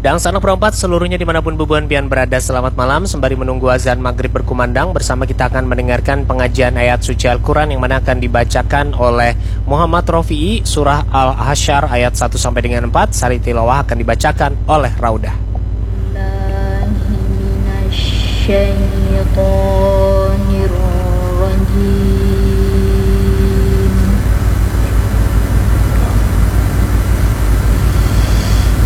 Dan sanak perempat seluruhnya dimanapun bubuhan pian berada, selamat malam. Sembari menunggu azan maghrib berkumandang, bersama kita akan mendengarkan pengajian ayat suci Al-Quran yang mana akan dibacakan oleh Muhammad Rofi'i, surah Al-Hasyr ayat 1 sampai dengan 4. Sari tilawah akan dibacakan oleh Raudah. Bismillahirrahmanirrahim.